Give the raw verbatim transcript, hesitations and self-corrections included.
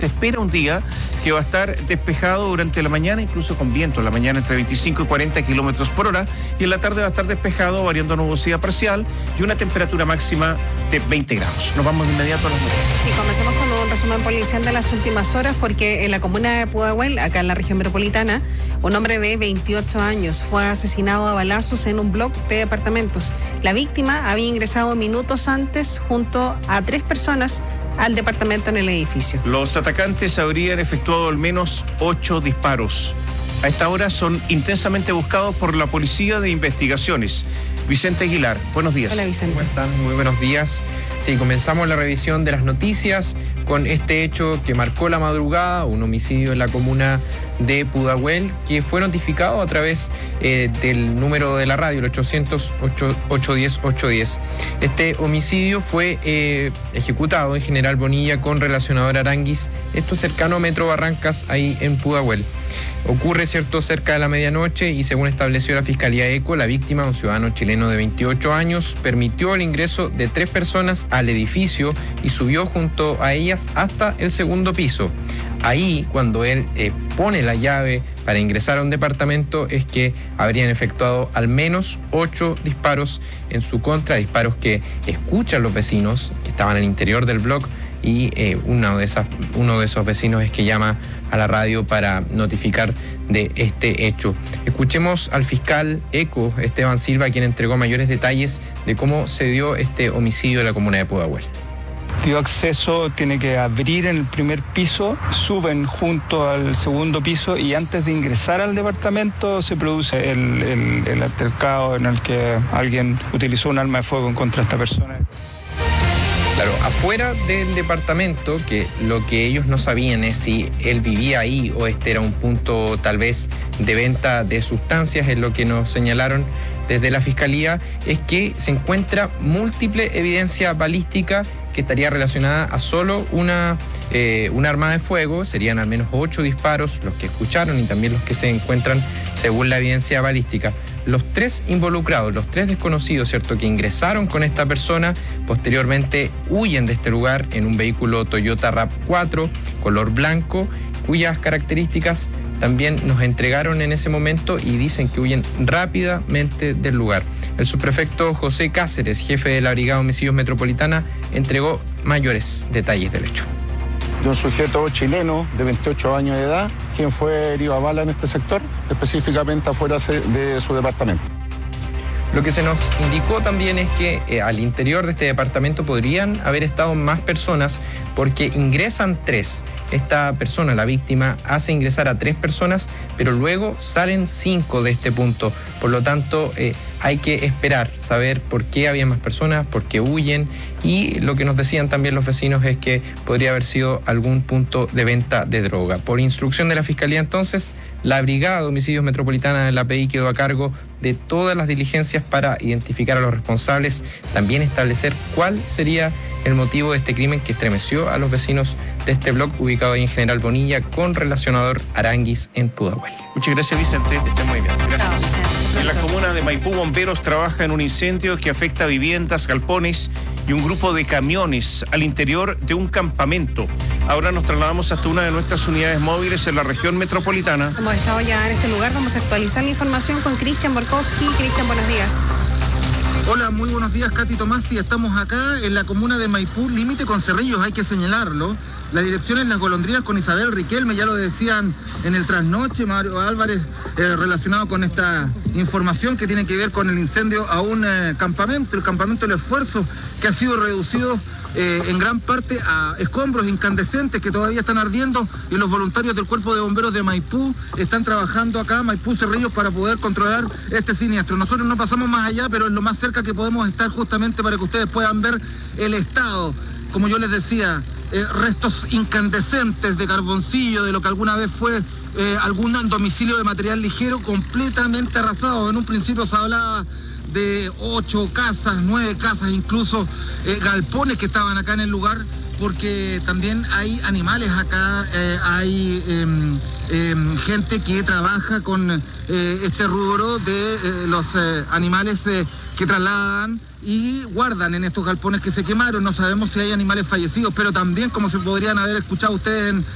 espera un día que va a estar despejado durante la mañana, incluso con viento en la mañana entre veinticinco y cuarenta kilómetros por hora, y en la tarde va a estar despejado, variando nubosidad parcial y una temperatura máxima de veinte grados. Nos vamos de inmediato a las noticias. Sí, comenzamos con un resumen policial de las últimas horas, porque en la comuna de Pudahuel, acá en la región metropolitana, un hombre de veintiocho años fue asesinado a balazos en un bloque de departamentos. La víctima había ingresado minutos antes junto a tres personas al departamento en el edificio. Los atacantes habrían efectuado al menos ocho disparos. A esta hora son intensamente buscados por la Policía de Investigaciones. Vicente Aguilar, buenos días. Hola, Vicente. ¿Cómo están? Muy buenos días. Sí, comenzamos la revisión de las noticias con este hecho que marcó la madrugada, un homicidio en la comuna de Pudahuel, que fue notificado a través eh, del número de la radio, el ochocientos, ocho diez, ocho diez. Este homicidio fue eh, ejecutado en General Bonilla con relacionador Aranguis, esto cercano a Metro Barrancas, ahí en Pudahuel. Ocurre, cierto, cerca de la medianoche y según estableció la Fiscalía ECO, la víctima, un ciudadano chileno de veintiocho años, permitió el ingreso de tres personas al edificio y subió junto a ellas hasta el segundo piso. Ahí, cuando él eh, pone la llave para ingresar a un departamento, es que habrían efectuado al menos ocho disparos en su contra, disparos que escuchan los vecinos que estaban al interior del bloque, y eh, uno, de esas, uno de esos vecinos es que llama a la radio para notificar de este hecho. Escuchemos al fiscal ECO, Esteban Silva, quien entregó mayores detalles de cómo se dio este homicidio en la comuna de Pudahuel. Dio acceso, tiene que abrir en el primer piso, suben junto al segundo piso y antes de ingresar al departamento se produce el, el, el altercado en el que alguien utilizó un arma de fuego en contra de esta persona. Claro, afuera del departamento, que lo que ellos no sabían es si él vivía ahí o este era un punto tal vez de venta de sustancias, es lo que nos señalaron desde la Fiscalía, es que se encuentra múltiple evidencia balística que estaría relacionada a solo una, eh, un arma de fuego. Serían al menos ocho disparos los que escucharon y también los que se encuentran según la evidencia balística. Los tres involucrados, los tres desconocidos, ¿cierto?, que ingresaron con esta persona, posteriormente huyen de este lugar en un vehículo Toyota RAV cuatro, color blanco, cuyas características también nos entregaron en ese momento y dicen que huyen rápidamente del lugar. El subprefecto José Cáceres, jefe de la Brigada de Homicidios Metropolitana, entregó mayores detalles del hecho. De un sujeto chileno de veintiocho años de edad, quien fue herido a bala en este sector, específicamente afuera de su departamento. Lo que se nos indicó también es que eh, al interior de este departamento podrían haber estado más personas porque ingresan tres. Esta persona, la víctima, hace ingresar a tres personas, pero luego salen cinco de este punto. Por lo tanto, eh, hay que esperar, saber por qué había más personas, por qué huyen, y lo que nos decían también los vecinos es que podría haber sido algún punto de venta de droga. Por instrucción de la Fiscalía, entonces, la Brigada de Homicidios Metropolitana de la P I quedó a cargo de todas las diligencias para identificar a los responsables, también establecer cuál sería el motivo de este crimen que estremeció a los vecinos de este bloque ubicado ahí en General Bonilla con relacionador Aranguis en Pudahuel. Muchas gracias, Vicente, que esté muy bien. Gracias. Chao, Vicente. En la comuna de Maipú, bomberos trabajan en un incendio que afecta viviendas, galpones y un grupo de camiones al interior de un campamento. Ahora nos trasladamos hasta una de nuestras unidades móviles en la región metropolitana. Hemos estado ya en este lugar, vamos a actualizar la información con Cristian Borkowski. Cristian, buenos días. Hola, muy buenos días, Katy Tomasi. Estamos acá en la comuna de Maipú, límite con Cerrillos, hay que señalarlo. La dirección es Las Golondrinas con Isabel Riquelme, ya lo decían en el trasnoche, Mario Álvarez, eh, relacionado con esta información que tiene que ver con el incendio a un eh, campamento, el campamento del esfuerzo, que ha sido reducido eh, en gran parte a escombros incandescentes que todavía están ardiendo, y los voluntarios del Cuerpo de Bomberos de Maipú están trabajando acá, Maipú Cerrillos, para poder controlar este siniestro. Nosotros no pasamos más allá, pero es lo más cerca que podemos estar justamente para que ustedes puedan ver el estado, como yo les decía, Eh, restos incandescentes de carboncillo, de lo que alguna vez fue eh, algún domicilio de material ligero completamente arrasado. En un principio se hablaba de ocho casas, nueve casas, incluso eh, galpones que estaban acá en el lugar, porque también hay animales acá, eh, hay eh, eh, gente que trabaja con eh, este rubro de eh, los eh, animales eh, que trasladan y guardan en estos galpones que se quemaron. No sabemos si hay animales fallecidos, pero también, como se podrían haber escuchado ustedes en